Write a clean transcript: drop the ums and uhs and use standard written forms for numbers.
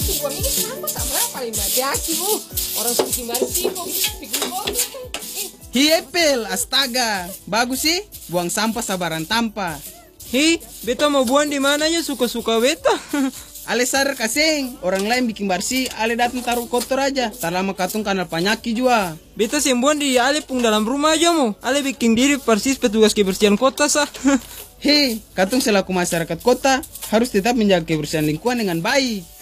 buang ini sampah tak berapa lima jaki orang suci bersih kok bikin kotor. Hiepel, astaga, bagus sih, buang sampah sabaran tanpa. Hi, beta mau buang di mananya suka-suka beta. Ale sadar kasing, orang lain bikin bersih, ale datang taruh kotor aja. Tak lama katung kanal penyakit juga. Beta sembuhan di ale pung dalam rumah aja mo. Ale bikin diri persis petugas kebersihan kota sah. Hei, katung selaku masyarakat kota harus tetap menjaga kebersihan lingkungan dengan baik.